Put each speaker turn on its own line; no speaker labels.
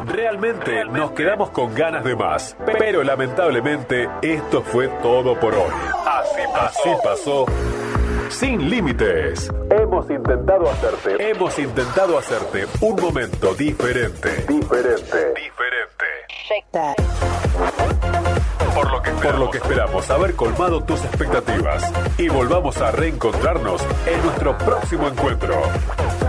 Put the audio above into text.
Realmente nos quedamos con ganas de más, pero lamentablemente esto fue todo por hoy. Así pasó. Sin límites. Hemos intentado hacerte un momento diferente. Por lo que esperamos haber colmado tus expectativas y volvamos a reencontrarnos en nuestro próximo encuentro.